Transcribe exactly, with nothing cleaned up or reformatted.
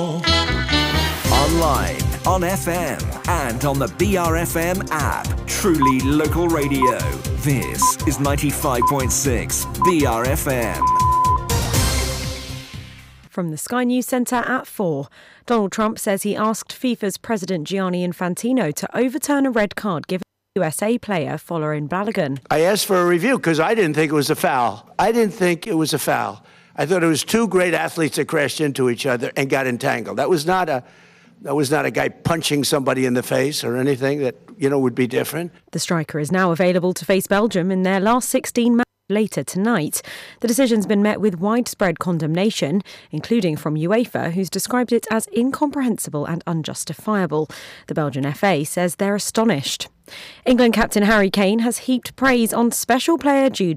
Online, on F M, and on the B R F M app. Truly local radio. This is ninety-five point six B R F M. From the Sky News Centre at four. Donald Trump says he asked FIFA's president Gianni Infantino to overturn a red card given to U S A player Folarin Balogun. I asked for a review because I didn't think it was a foul. I didn't think it was a foul. I thought it was two great athletes that crashed into each other and got entangled. That was not a that was not a guy punching somebody in the face or anything that, you know, would be different. The striker is now available to face Belgium in their last sixteen matches later tonight. The decision's been met with widespread condemnation, including from UEFA, who's described it as incomprehensible and unjustifiable. The Belgian F A says they're astonished. England captain Harry Kane has heaped praise on special player Jude